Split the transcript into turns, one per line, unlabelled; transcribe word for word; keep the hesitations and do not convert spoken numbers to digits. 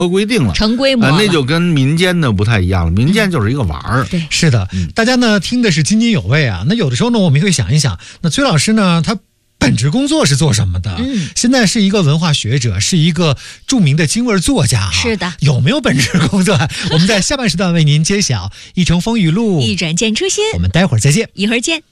合规定了，
成规模了、
呃，那就跟民间的不太一样了。民间就是一个玩儿、嗯。
对，
是的，大家呢听的是津津有味啊。那有的时候呢，我们会想一想，那崔老师呢，他本职工作是做什么的？
嗯，
现在是一个文化学者，是一个著名的京味作家、啊。
是的，
有没有本职工作？我们在下半时段为您揭晓。一城风雨录，
一针见初心。
我们待会儿再见，
一会儿见。